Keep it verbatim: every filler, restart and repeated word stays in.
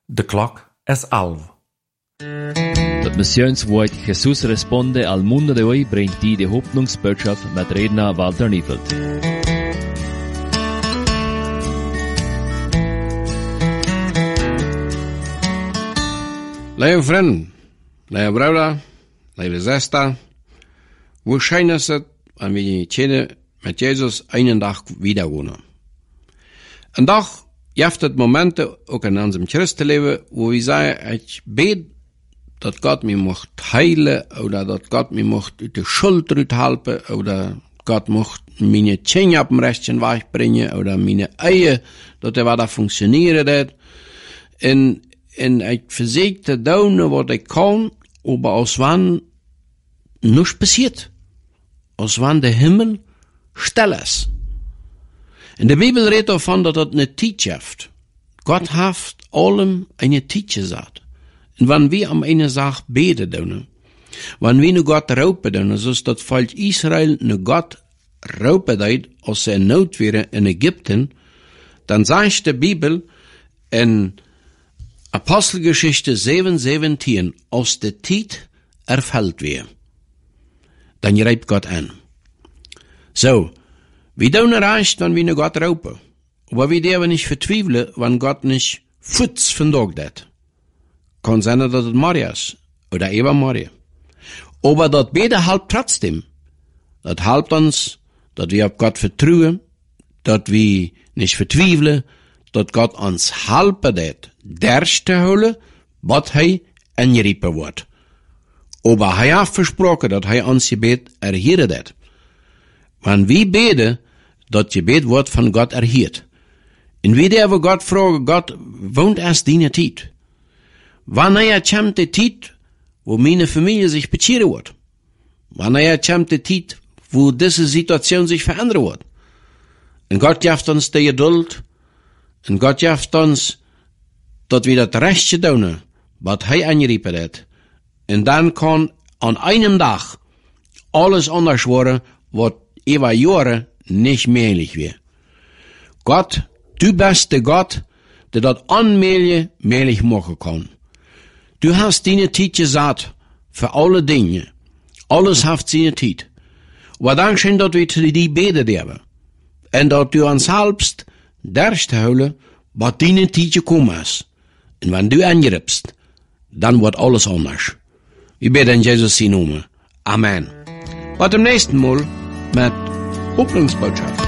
De klok is elf. Das Missionswort Jesus responde al mundo de hoy bringt die die Hoffnungsbotschaft mit Redner Walter Niefeld. Lieve vrienden, lieve broeder, lieve zuster, hoe schön ist es, wenn wir die mit Jesus einen Tag wieder wohnen. Ein Tag gibt es Momente, auch in unserem Christenleben, wo wir sagen, ich bete, dass Gott mich macht heilen, oder dass Gott mich macht aus der Schuld raushalten, oder Gott macht meine Zähne auf dem rechten Weg bringen, oder meine Eier, dass er weiter funktionieren wird. Und, und ich versuche tun, was ich kann, aber als wann nichts passiert. Als wann der Himmel still ist. In der Bibel redet davon, dass das eine Zeit gibt. Gott hat allem eine Zeit gesagt. Und wenn wir am eine Sache beten tun, wenn wir nur Gott raupen tun, so ist das Volk Israel nur Gott raupen tut, als sie in Not wäre in Ägypten, dann sagt die Bibel in Apostelgeschichte sieben, siebzehn, aus der Zeit erfällt wir. Dann reibt Gott an. So, wir tun erreicht, wenn wir nur Gott raupen. Aber wir dürfen nicht verzweifeln, wenn Gott nicht Futz von Tag dat. Kann sein, dass es Maria ist. Oder Eva Maria. Aber das Beten halbt trotzdem. Das halbt uns, dass wir auf Gott vertrauen, dass wir nicht verzweifeln, dass Gott uns halpen dat, derst zu holen, was er angerufen wird. Aber er hat versprochen, dass er uns Gebet erhören dat. Wenn wir beten, das Gebet wird von Gott erhört. Und wir dürfen Gott fragen, Gott, wohnt erst deine Zeit? Wann er kommt die Zeit, wo meine Familie sich beziehen wird? Wann er kommt die Zeit, wo diese Situation sich verändern wird? Und Gott gibt uns die Geduld, und Gott gibt uns, dass wir das Rechte tun, was er angerufen hat. Und dann kann an einem Tag alles anders werden, was über Jahre nicht möglich wäre. Gott, du bist der Gott, der das unmögliche möglich machen kann. Du hast deine Zeit gesagt, für alle Dinge. Alles hat seine Zeit. Aber dann schön, dass wir zu dir beten dürfen. Und dass du uns helpst, das zu holen, was deine Zeit gekommen ist. Und wenn du angriffst, dann wird alles anders. Wir beten in Jesus' Namen. Amen. Bis zum nächsten Mal mit Hoffnungsbotschaft.